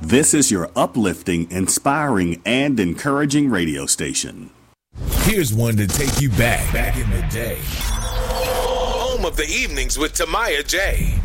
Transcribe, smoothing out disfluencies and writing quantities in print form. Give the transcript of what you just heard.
This is your uplifting, inspiring, and encouraging radio station. Here's one to take you back in the day. Home of the evenings with Tamaya J.